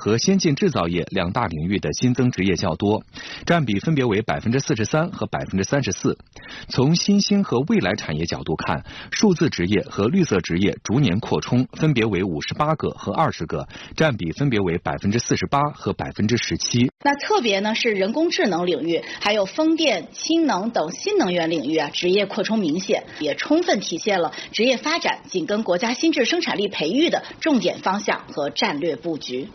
和先进制造业两大领域的新增职业较多，占比分别为43%和34%。从新兴和未来产业角度看，数字职业和绿色职业逐年扩充，分别为58个和20个，占比分别为48%和17%。 那特别呢是人工智能领域，还有风电、氢能等新能源领域职业扩充明显，也充分体现了职业发展紧跟国家新质生产力培育的重点方向和战略布局。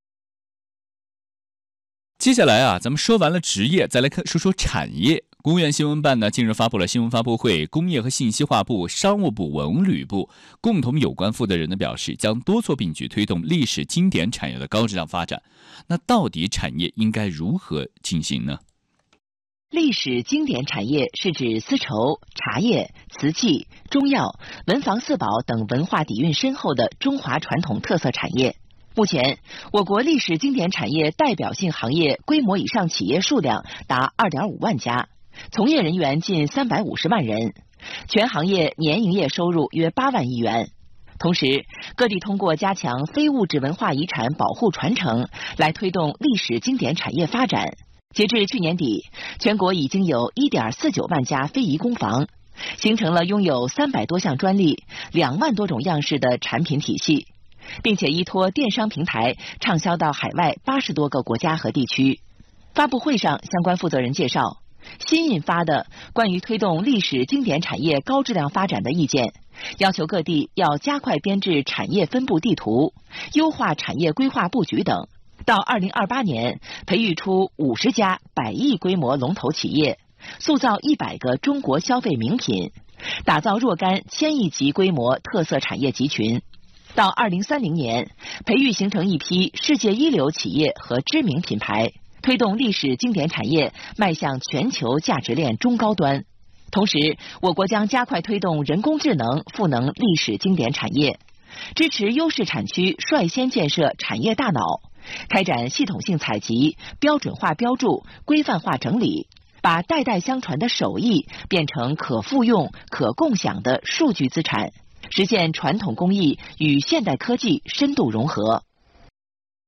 接下来咱们说完了职业，再来说说产业。国务院新闻办呢近日发布了新闻发布会，工业和信息化部、商务部、文旅部共同有关负责人呢表示，将多措并举推动历史经典产业的高质量发展。那到底产业应该如何进行呢？ 历史经典产业是指丝绸、茶叶、瓷器、中药、文房四宝等文化底蕴深厚的中华传统特色产业。目前，我国历史经典产业代表性行业规模以上企业数量达 2.5 万家，从业人员近350万人，全行业年营业收入约8万亿元。同时，各地通过加强非物质文化遗产保护传承，来推动历史经典产业发展。截至去年底，全国已经有 1.49 万家非遗工坊，形成了拥有300多项专利、2万多种样式的产品体系，并且依托电商平台畅销到海外80多个国家和地区。发布会上，相关负责人介绍，新印发的关于推动历史经典产业高质量发展的意见，要求各地要加快编制产业分布地图，优化产业规划布局等，到2028年培育出50家100亿规模龙头企业，塑造100个中国消费名品，打造若干1000亿级规模特色产业集群。到2030年，培育形成一批世界一流企业和知名品牌，推动历史经典产业迈向全球价值链中高端。同时，我国将加快推动人工智能赋能历史经典产业，支持优势产区率先建设产业大脑，开展系统性采集、标准化标注、规范化整理，把代代相传的手艺变成可复用、可共享的数据资产，实现传统工艺与现代科技深度融合。